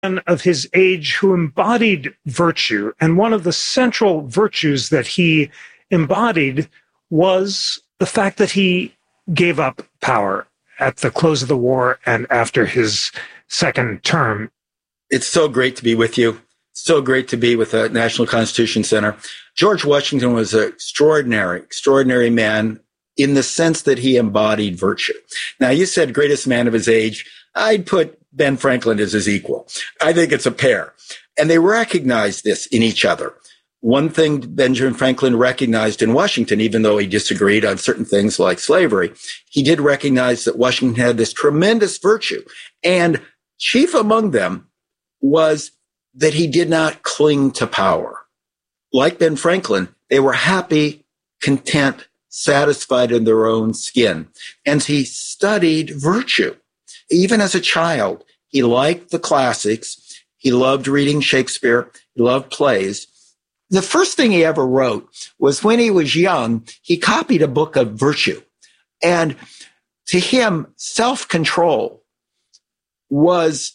man of his age who embodied virtue. And one of the central virtues that he embodied was the fact that he gave up power at the close of the war and after his second term. It's so great to be with you. So great to be with the National Constitution Center. George Washington was an extraordinary man in the sense that he embodied virtue. Now, you said greatest man of his age. I'd put Ben Franklin as his equal. I think it's a pair. And they recognized this in each other. One thing Benjamin Franklin recognized in Washington, even though he disagreed on certain things like slavery, he did recognize that Washington had this tremendous virtue. And chief among them was that he did not cling to power. Like Ben Franklin, they were happy, content, satisfied in their own skin. And he studied virtue. Even as a child, he liked the classics. He loved reading Shakespeare. He loved plays. The first thing he ever wrote was when he was young, he copied a book of virtue. And to him, self-control was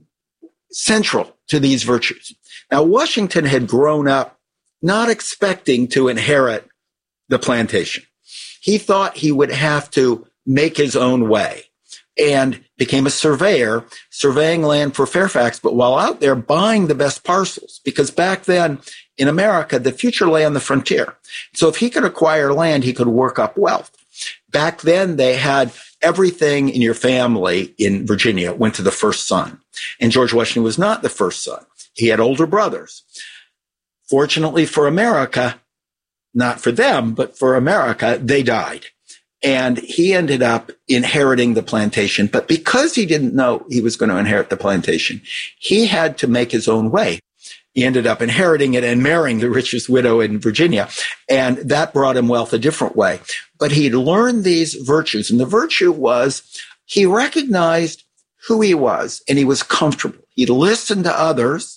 central to these virtues. Now, Washington had grown up not expecting to inherit the plantation. He thought he would have to make his own way and became a surveyor, surveying land for Fairfax, but while out there buying the best parcels, because back then in America, the future lay on the frontier. So if he could acquire land, he could work up wealth. Back then, they had everything in your family in Virginia went to the first son. And George Washington was not the first son. He had older brothers. Fortunately for America, not for them, but for America, they died. And he ended up inheriting the plantation. But because he didn't know he was going to inherit the plantation, he had to make his own way. He ended up inheriting it and marrying the richest widow in Virginia. And that brought him wealth a different way. But he'd learned these virtues. And the virtue was he recognized who he was and he was comfortable. He listened to others.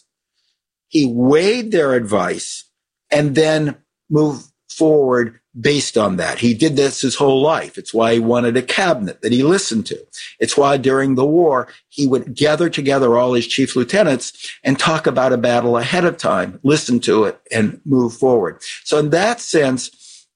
He weighed their advice and then moved forward based on that. He did this his whole life. It's why he wanted a cabinet that he listened to. It's why during the war, he would gather together all his chief lieutenants and talk about a battle ahead of time, listen to it, and move forward. So in that sense,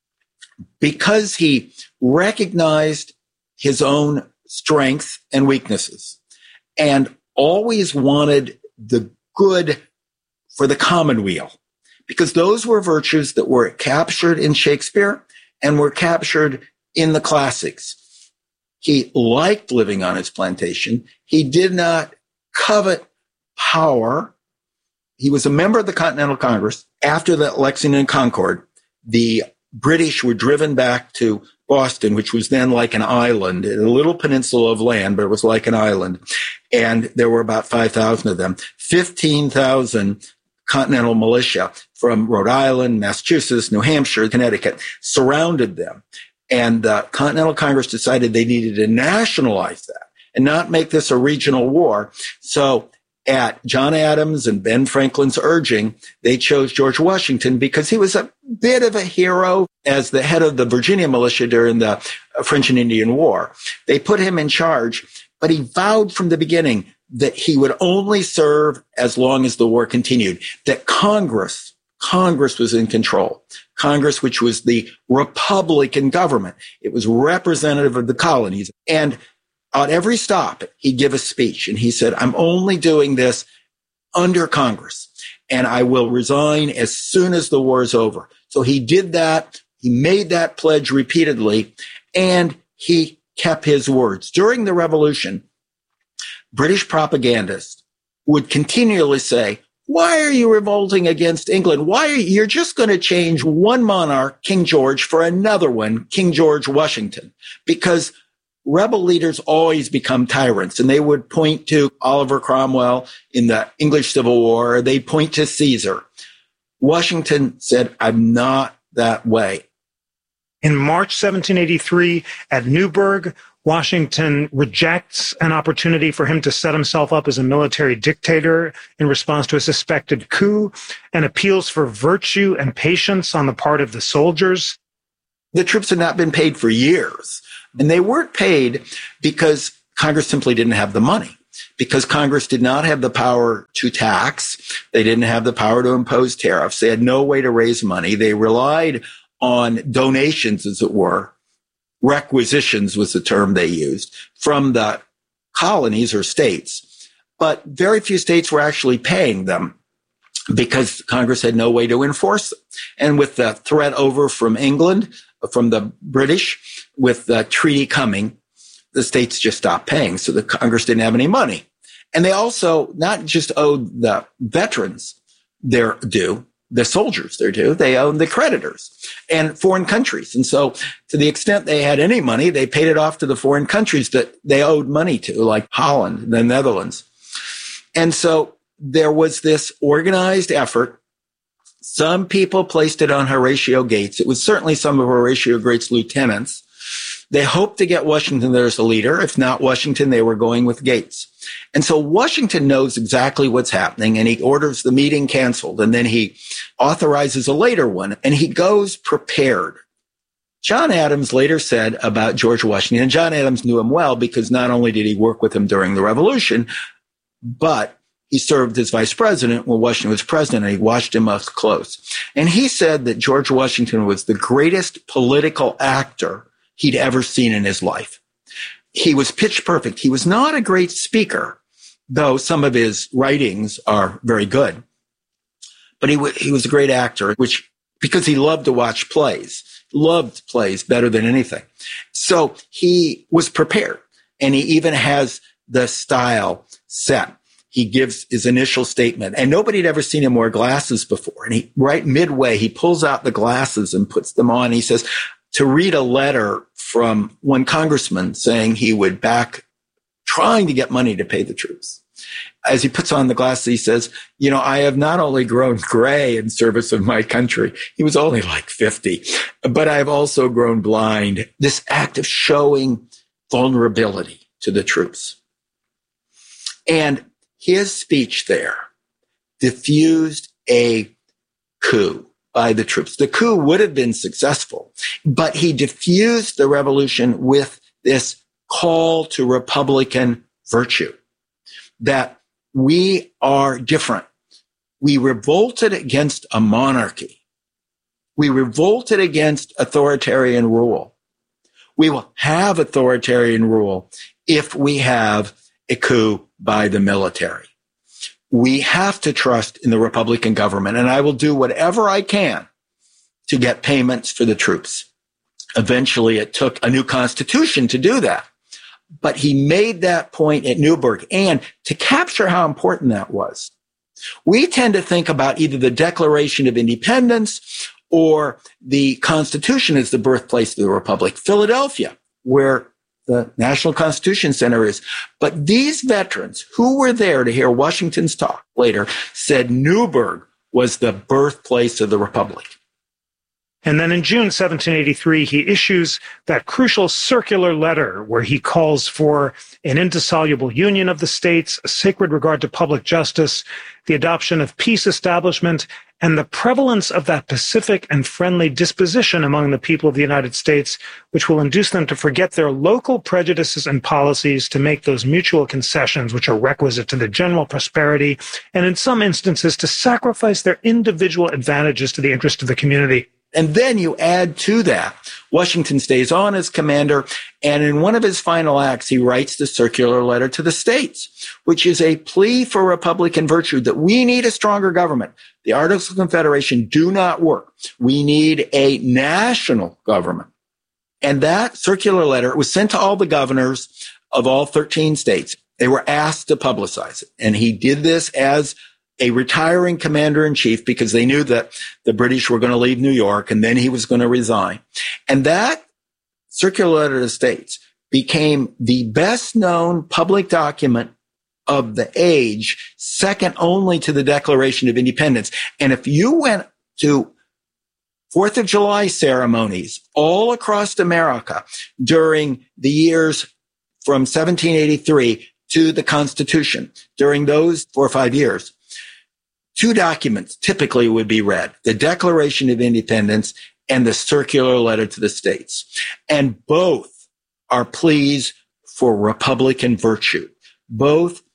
because he recognized his own strengths and weaknesses and always wanted the good for the commonweal, because those were virtues that were captured in Shakespeare and were captured in the classics. He liked living on his plantation. He did not covet power. He was a member of the Continental Congress. After the Lexington Concord, the British were driven back to Boston, which was then like an island, a little peninsula of land, but it was like an island. And there were about 5,000 of them. 15,000 Continental militia from Rhode Island, Massachusetts, New Hampshire, Connecticut surrounded them. And the Continental Congress decided they needed to nationalize that and not make this a regional war. So at John Adams and Ben Franklin's urging, they chose George Washington because he was a bit of a hero as the head of the Virginia militia during the French and Indian War. They put him in charge, but he vowed from the beginning that he would only serve as long as the war continued, that Congress was in control. Congress, which was the Republican government. It was representative of the colonies. And at every stop, he'd give a speech. And he said, I'm only doing this under Congress. And I will resign as soon as the war is over. So he did that. He made that pledge repeatedly. And he kept his words. During the Revolution, British propagandists would continually say, why are you revolting against England? You're just going to change one monarch, King George, for another one, King George Washington, because rebel leaders always become tyrants. And they would point to Oliver Cromwell in the English Civil War. They'd point to Caesar. Washington said, I'm not that way. In March 1783 at Newburgh, Washington rejects an opportunity for him to set himself up as a military dictator in response to a suspected coup and appeals for virtue and patience on the part of the soldiers. The troops had not been paid for years, and they weren't paid because Congress simply didn't have the money, because Congress did not have the power to tax. They didn't have the power to impose tariffs. They had no way to raise money. They relied on donations, as it were. Requisitions was the term they used from the colonies or states. But very few states were actually paying them because Congress had no way to enforce them. And with the threat over from England, from the British, with the treaty coming, the states just stopped paying. So the Congress didn't have any money. And they also not just owed the veterans their due, the soldiers their due, they owed the creditors and foreign countries. And so to the extent they had any money, they paid it off to the foreign countries that they owed money to, like Holland, the Netherlands. And so there was this organized effort. Some people placed it on Horatio Gates. It was certainly some of Horatio Gates' lieutenants. They hoped to get Washington there as a leader. If not Washington, they were going with Gates. And so Washington knows exactly what's happening, and he orders the meeting canceled, and then he authorizes a later one, and he goes prepared. John Adams later said about George Washington, and John Adams knew him well because not only did he work with him during the Revolution, but he served as vice president when Washington was president, and he watched him up close. And he said that George Washington was the greatest political actor he'd ever seen in his life. He was pitch perfect. He was not a great speaker, though some of his writings are very good. But he was a great actor, because he loved to watch plays, loved plays better than anything. So he was prepared, and he even has the style set. He gives his initial statement, and nobody had ever seen him wear glasses before. And right midway, he pulls out the glasses and puts them on. He says, to read a letter from one congressman saying he would back trying to get money to pay the troops. As he puts on the glasses, he says, I have not only grown gray in service of my country. He was only like 50, but I've also grown blind. This act of showing vulnerability to the troops. And his speech there diffused a coup by the troops. The coup would have been successful, but he diffused the revolution with this call to Republican virtue, that we are different. We revolted against a monarchy. We revolted against authoritarian rule. We will have authoritarian rule if we have a coup by the military. We have to trust in the Republican government, and I will do whatever I can to get payments for the troops. Eventually, it took a new constitution to do that. But he made that point at Newburgh. And to capture how important that was, we tend to think about either the Declaration of Independence or the Constitution as the birthplace of the Republic. Philadelphia, where the National Constitution Center is. But these veterans who were there to hear Washington's talk later said Newburgh was the birthplace of the Republic. And then in June 1783, he issues that crucial circular letter where he calls for an indissoluble union of the states, a sacred regard to public justice, the adoption of peace establishment, and the prevalence of that pacific and friendly disposition among the people of the United States, which will induce them to forget their local prejudices and policies to make those mutual concessions which are requisite to the general prosperity, and in some instances to sacrifice their individual advantages to the interest of the community. And then you add to that, Washington stays on as commander, and in one of his final acts, he writes the circular letter to the states, which is a plea for Republican virtue, that we need a stronger government. The Articles of Confederation do not work. We need a national government. And that circular letter was sent to all the governors of all 13 states. They were asked to publicize it. And he did this as a retiring commander-in-chief because they knew that the British were going to leave New York and then he was going to resign. And that circular letter to the states became the best-known public document of the age, second only to the Declaration of Independence. And if you went to 4th of July ceremonies all across America during the years from 1783 to the Constitution, during those 4 or 5 years, two documents typically would be read: the Declaration of Independence and the circular letter to the states. And both are pleas for Republican virtue. Both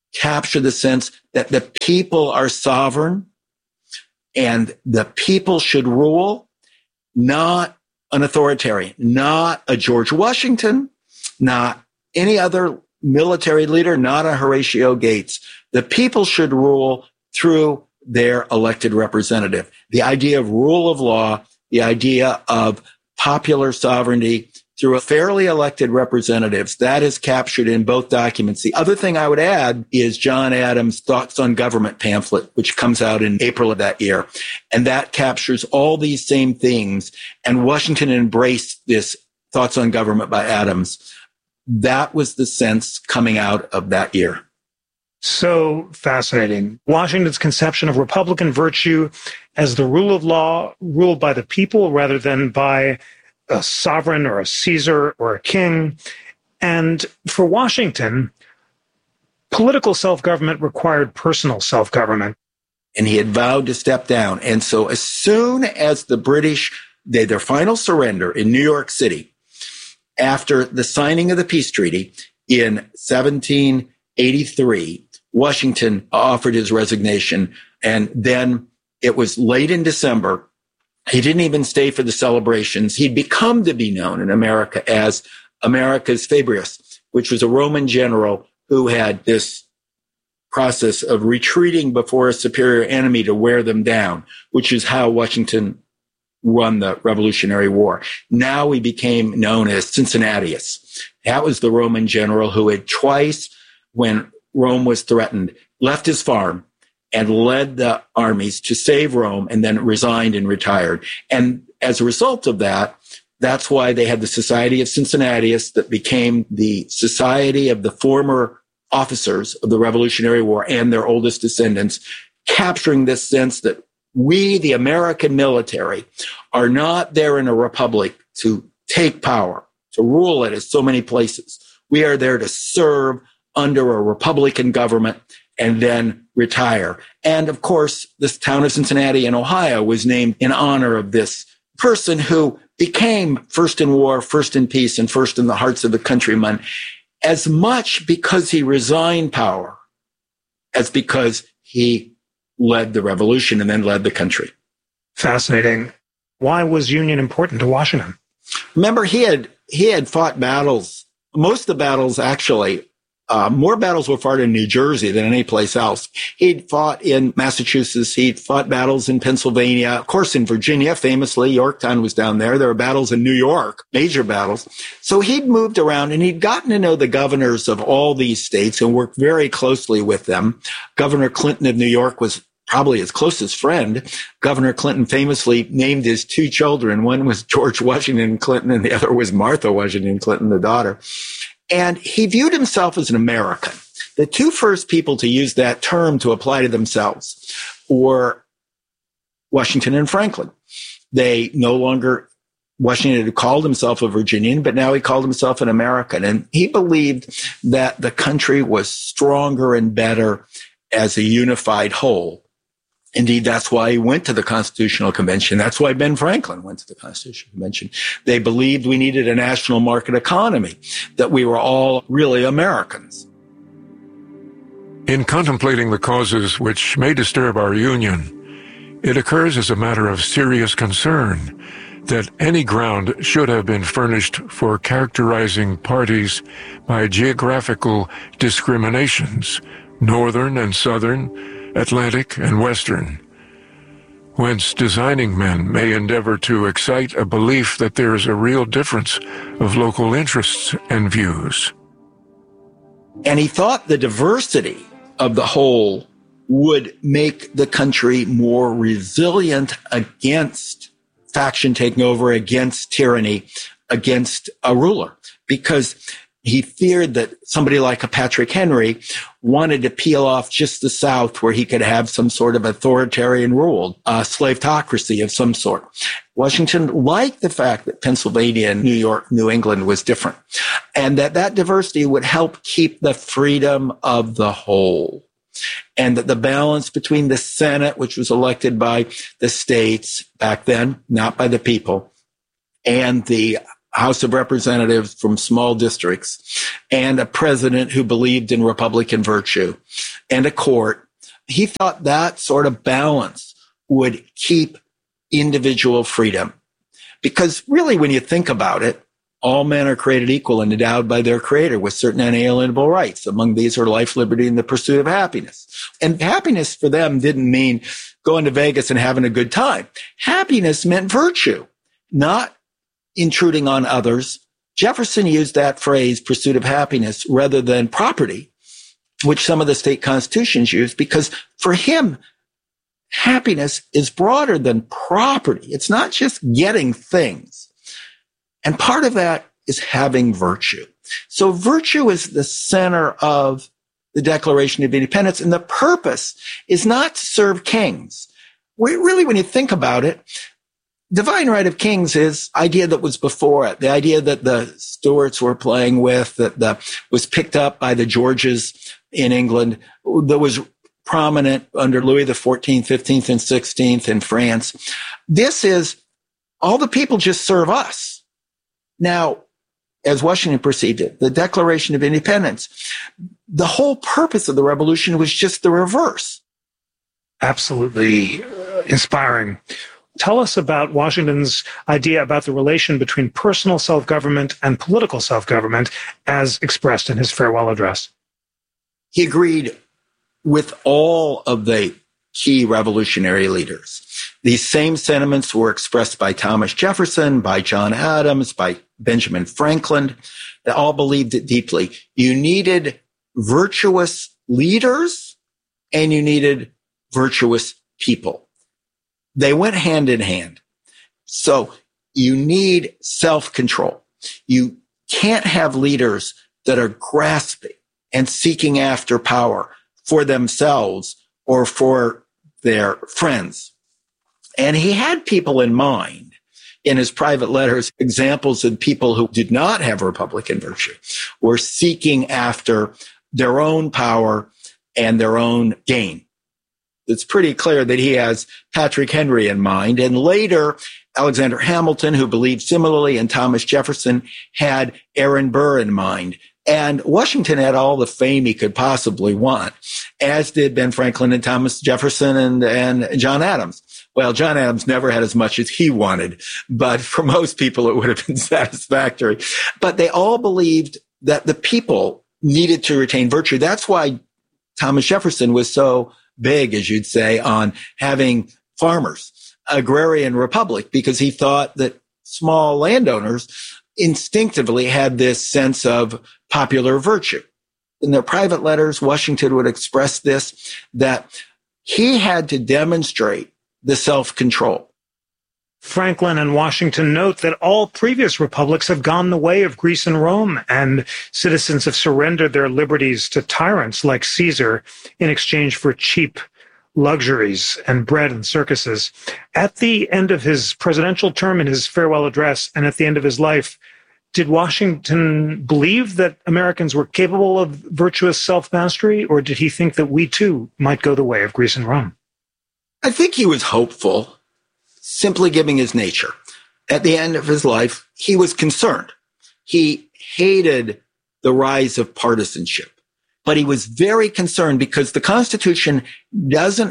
capture the sense that the people are sovereign and the people should rule, not an authoritarian, not a George Washington, not any other military leader, not a Horatio Gates. The people should rule through their elected representative. The idea of rule of law, the idea of popular sovereignty through a fairly elected representatives, that is captured in both documents. The other thing I would add is John Adams' Thoughts on Government pamphlet, which comes out in April of that year. And that captures all these same things. And Washington embraced this Thoughts on Government by Adams. That was the sense coming out of that year. So fascinating. Washington's conception of Republican virtue as the rule of law ruled by the people rather than by a sovereign or a Caesar or a king. And for Washington, political self-government required personal self-government. And he had vowed to step down. And so as soon as the British did their final surrender in New York City, after the signing of the peace treaty in 1783, Washington offered his resignation. And then it was late in December. He didn't even stay for the celebrations. He'd become to be known in America as America's Fabius, which was a Roman general who had this process of retreating before a superior enemy to wear them down, which is how Washington won the Revolutionary War. Now he became known as Cincinnatus. That was the Roman general who had twice, when Rome was threatened, left his farm and led the armies to save Rome and then resigned and retired. And as a result of that, that's why they had the Society of Cincinnatus that became the society of the former officers of the Revolutionary War and their oldest descendants, capturing this sense that we, the American military, are not there in a republic to take power, to rule it as so many places. We are there to serve under a Republican government and then retire. And of course, this town of Cincinnati in Ohio was named in honor of this person who became first in war, first in peace, and first in the hearts of the countrymen, as much because he resigned power as because he led the revolution and then led the country. Fascinating. Why was Union important to Washington? Remember, he had fought battles. Most of the battles, actually, more battles were fought in New Jersey than any place else. He'd fought in Massachusetts. He'd fought battles in Pennsylvania. Of course, in Virginia, famously, Yorktown was down there. There were battles in New York, major battles. So he'd moved around and he'd gotten to know the governors of all these states and worked very closely with them. Governor Clinton of New York was probably his closest friend. Governor Clinton famously named his two children. One was George Washington Clinton and the other was Martha Washington Clinton, the daughter. And he viewed himself as an American. The two first people to use that term to apply to themselves were Washington and Franklin. They no longer, Washington had called himself a Virginian, but now he called himself an American. And he believed that the country was stronger and better as a unified whole. Indeed, that's why he went to the Constitutional Convention. That's why Ben Franklin went to the Constitutional Convention. They believed we needed a national market economy, that we were all really Americans. In contemplating the causes which may disturb our union, it occurs as a matter of serious concern that any ground should have been furnished for characterizing parties by geographical discriminations, northern and southern, Atlantic and Western, whence designing men may endeavor to excite a belief that there is a real difference of local interests and views. And he thought the diversity of the whole would make the country more resilient against faction taking over, against tyranny, against a ruler, because he feared that somebody like a Patrick Henry wanted to peel off just the South where he could have some sort of authoritarian rule, a slaveocracy of some sort. Washington liked the fact that Pennsylvania and New York, New England was different, and that diversity would help keep the freedom of the whole, and that the balance between the Senate, which was elected by the states back then, not by the people, and the House of Representatives from small districts, and a president who believed in Republican virtue, and a court. He thought that sort of balance would keep individual freedom. Because really, when you think about it, all men are created equal and endowed by their creator with certain inalienable rights. Among these are life, liberty, and the pursuit of happiness. And happiness for them didn't mean going to Vegas and having a good time. Happiness meant virtue, not intruding on others. Jefferson used that phrase, pursuit of happiness, rather than property, which some of the state constitutions use, because for him, happiness is broader than property. It's not just getting things. And part of that is having virtue. So virtue is the center of the Declaration of Independence. And the purpose is not to serve kings. Really, when you think about it, divine right of kings is idea that was before it, the idea that the Stuarts were playing with, that was picked up by the Georges in England, that was prominent under Louis XIV, 15th, and 16th in France. This is all the people just serve us. Now, as Washington perceived it, the Declaration of Independence, the whole purpose of the revolution was just the reverse. Absolutely inspiring. Tell us about Washington's idea about the relation between personal self-government and political self-government as expressed in his farewell address. He agreed with all of the key revolutionary leaders. These same sentiments were expressed by Thomas Jefferson, by John Adams, by Benjamin Franklin. They all believed it deeply. You needed virtuous leaders and you needed virtuous people. They went hand in hand. So you need self-control. You can't have leaders that are grasping and seeking after power for themselves or for their friends. And he had people in mind in his private letters, examples of people who did not have Republican virtue, were seeking after their own power and their own gain. It's pretty clear that he has Patrick Henry in mind. And later, Alexander Hamilton, who believed similarly, and Thomas Jefferson had Aaron Burr in mind. And Washington had all the fame he could possibly want, as did Ben Franklin and Thomas Jefferson and John Adams. Well, John Adams never had as much as he wanted, but for most people, it would have been satisfactory. But they all believed that the people needed to retain virtue. That's why Thomas Jefferson was so big, as you'd say, on having farmers, agrarian republic, because he thought that small landowners instinctively had this sense of popular virtue. In their private letters, Washington would express this, that he had to demonstrate the self-control. Franklin and Washington note that all previous republics have gone the way of Greece and Rome, and citizens have surrendered their liberties to tyrants like Caesar in exchange for cheap luxuries and bread and circuses. At the end of his presidential term, in his farewell address, and at the end of his life, did Washington believe that Americans were capable of virtuous self-mastery, or did he think that we too might go the way of Greece and Rome? I think he was hopeful, simply given his nature. At the end of his life, he was concerned. He hated the rise of partisanship, but he was very concerned because the Constitution doesn't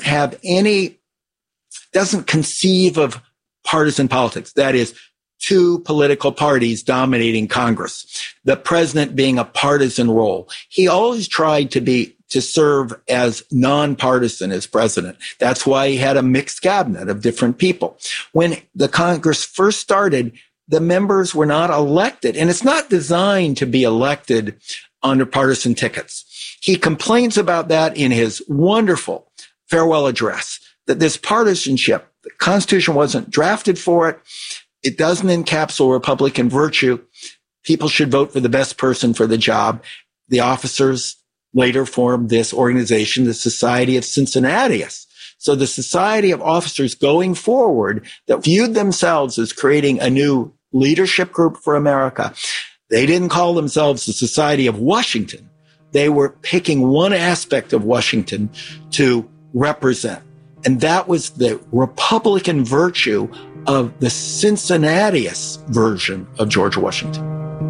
conceive of partisan politics. That is, two political parties dominating Congress, the president being a partisan role. He always tried to serve as nonpartisan as president. That's why he had a mixed cabinet of different people. When the Congress first started, the members were not elected, and it's not designed to be elected under partisan tickets. He complains about that in his wonderful farewell address, that this partisanship, the Constitution wasn't drafted for it. It doesn't encapsulate Republican virtue. People should vote for the best person for the job. The officers later formed this organization, the Society of Cincinnatius. So the Society of Officers going forward that viewed themselves as creating a new leadership group for America. They didn't call themselves the Society of Washington. They were picking one aspect of Washington to represent. And that was the Republican virtue of the Cincinnatius version of George Washington.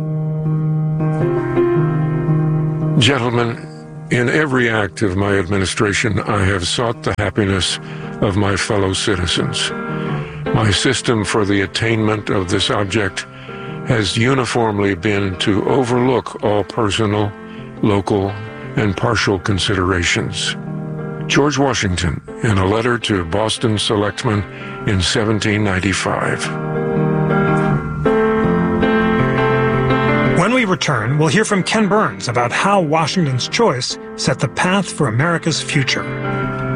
Gentlemen, in every act of my administration, I have sought the happiness of my fellow citizens. My system for the attainment of this object has uniformly been to overlook all personal, local, and partial considerations. George Washington, in a letter to Boston selectmen in 1795. When we return, we'll hear from Ken Burns about how Washington's choice set the path for America's future.